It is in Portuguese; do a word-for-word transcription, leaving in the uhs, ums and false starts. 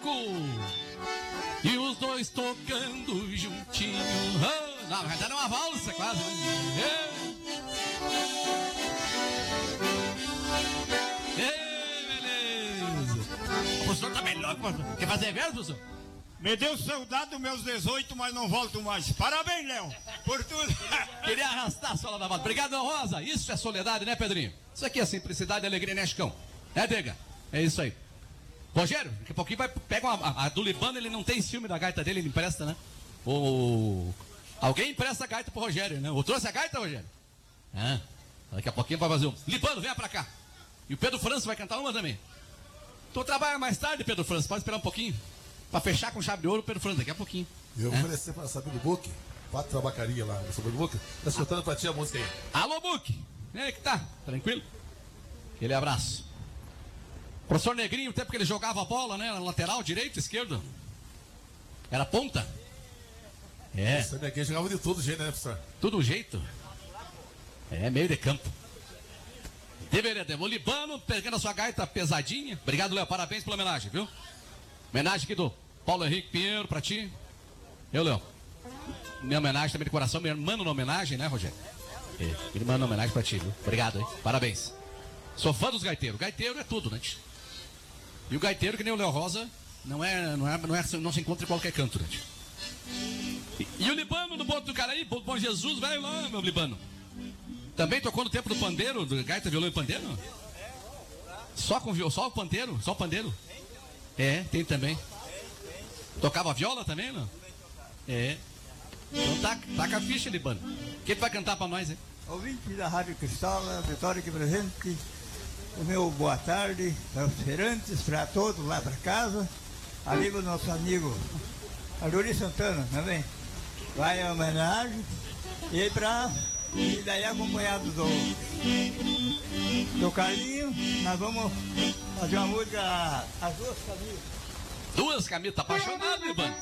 Chico. E os dois tocando juntinho. Oh, não, vai dar uma valsa quase. Né? Ei. Ei, beleza. O professor tá bem louco. Quer fazer verso, professor? Me deu saudade dos meus dezoito, mas não volto mais. Parabéns, Léo, por tudo. Queria arrastar a sola da moto. Obrigado, Léo Rosa. Isso é soledade, né, Pedrinho? Isso aqui é simplicidade e alegria, né, Chicão? É, Dega? É isso aí. Rogério, daqui a pouquinho vai, pega uma, a, a do Libano, ele não tem ciúme da gaita dele, ele empresta, né? O, alguém empresta a gaita pro Rogério, né? Ou trouxe a gaita, Rogério? Ah, daqui a pouquinho vai fazer um. Libano, venha pra cá. E o Pedro França vai cantar uma também. Tu trabalha mais tarde, Pedro França, pode esperar um pouquinho? Pra fechar com chave de ouro, Pedro França, daqui a pouquinho. Eu é? ofereci pra saber do Book, quatro tabacaria lá, sobre o Book. Tá escutando pra ti a música aí. Alô, Book! E aí que tá? Tranquilo? Aquele abraço. Professor Negrinho, o tempo que ele jogava a bola, né? Na lateral, direito, esquerdo. Era ponta? É. Esse aqui jogava de todo jeito, né, professor? Todo jeito. É, meio de campo. Deveria, o Libano pegando a sua gaita pesadinha. Obrigado, Léo, parabéns pela homenagem, viu? Homenagem aqui do Paulo Henrique Pinheiro pra ti. Eu, Léo. Minha homenagem também de coração, meu irmão na homenagem, né, Rogério? É, irmão na homenagem pra ti, viu? Obrigado, hein? Parabéns. Sou fã dos gaiteiros. Gaiteiro é tudo, né? E o gaiteiro, que nem o Léo Rosa, não é, não é, não é, não se encontra em qualquer canto, né? E, e o Libano do Boto do Caraí, Bom Jesus, vai lá, meu Libano. Também tocou no tempo do pandeiro, do gaita, violão e pandeiro? Só com violão, só o pandeiro, só o pandeiro. É, tem também. Tocava viola também, não? É. Então taca, taca a ficha, Libano. Quem vai cantar pra nós, hein? Ouvinte da Rádio Cristal, Vitória aqui presente. O meu boa tarde para os feirantes, para todos lá para casa. Ali o nosso amigo Aluri Santana também. Vai a homenagem. E para e daí acompanhado do do Carlinho, nós vamos fazer uma música As Duas Camisas. Duas camisas, tá apaixonado, Libano.